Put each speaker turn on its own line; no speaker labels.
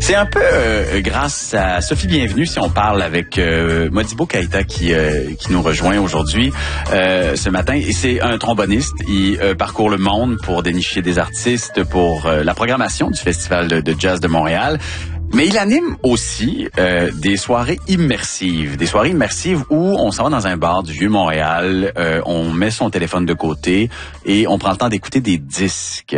C'est un peu grâce à Sophie Bienvenue si on parle avec Modibo Keïta qui nous rejoint aujourd'hui ce matin. Et c'est un tromboniste. Il parcourt le monde pour dénicher des artistes pour la programmation du Festival de jazz de Montréal. Mais il anime aussi des soirées immersives. Des soirées immersives où on s'en va dans un bar du Vieux-Montréal, on met son téléphone de côté et on prend le temps d'écouter des disques.